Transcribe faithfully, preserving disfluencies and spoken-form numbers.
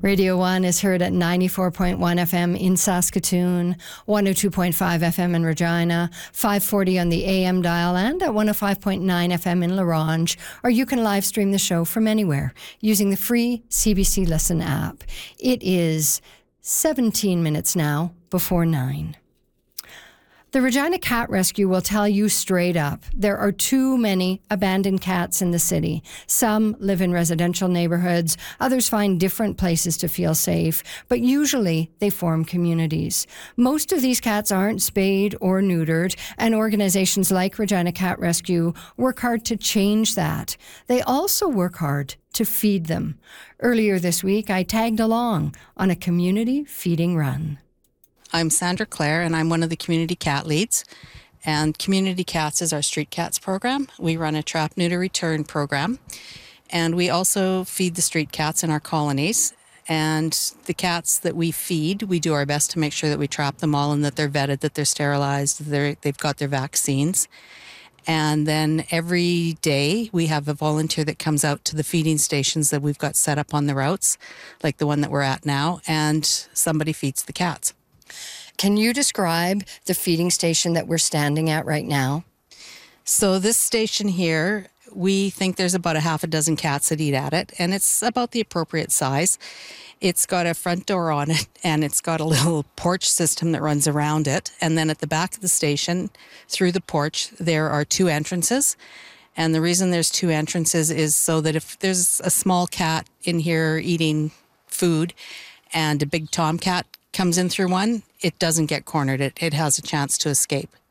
Radio one is heard at ninety-four point one F M in Saskatoon, one oh two point five F M in Regina, five forty on the A M dial, and at one oh five point nine F M in La Ronge, or you can live stream the show from anywhere using the free C B C Listen app. It is seventeen minutes now before nine. The Regina Cat Rescue will tell you straight up, there are too many abandoned cats in the city. Some live in residential neighborhoods, others find different places to feel safe, but usually they form communities. Most of these cats aren't spayed or neutered, and organizations like Regina Cat Rescue work hard to change that. They also work hard to feed them. Earlier this week, I tagged along on a community feeding run. I'm Sandra Clare, and I'm one of the community cat leads. And Community Cats is our street cats program. We run a trap, neuter, return program. And we also feed the street cats in our colonies. And the cats that we feed, we do our best to make sure that we trap them all and that they're vetted, that they're sterilized, that they're, they've got their vaccines. And then every day we have a volunteer that comes out to the feeding stations that we've got set up on the routes, like the one that we're at now, and somebody feeds the cats. Can you describe the feeding station that we're standing at right now? So this station here, we think there's about a half a dozen cats that eat at it, and it's about the appropriate size. It's got a front door on it, and it's got a little porch system that runs around it. And then at the back of the station, through the porch, there are two entrances. And the reason there's two entrances is so that if there's a small cat in here eating food and a big tomcat comes in through one, it doesn't get cornered. It, it has a chance to escape.